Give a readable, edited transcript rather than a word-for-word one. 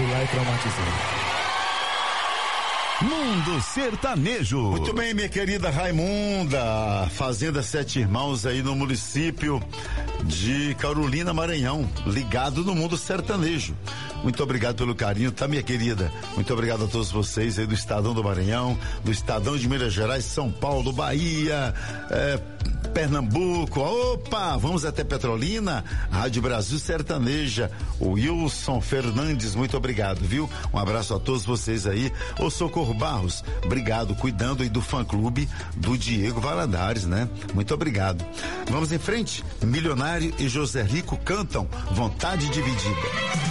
fui lá e traumatizei. Mundo Sertanejo. Muito bem, minha querida Raimunda, Fazenda Sete Irmãos aí no município de Carolina, Maranhão, ligado no Mundo Sertanejo. Muito obrigado pelo carinho, tá, minha querida? Muito obrigado a todos vocês aí do Estadão do Maranhão, do Estadão de Minas Gerais, São Paulo, Bahia, Pernambuco. Opa, vamos até Petrolina, Rádio Brasil Sertaneja, o Wilson Fernandes, muito obrigado, viu? Um abraço a todos vocês aí. Ô Socorro Barros, obrigado, cuidando aí do fã-clube do Diego Valadares, né? Muito obrigado. Vamos em frente, Milionário e José Rico cantam Vontade Dividida.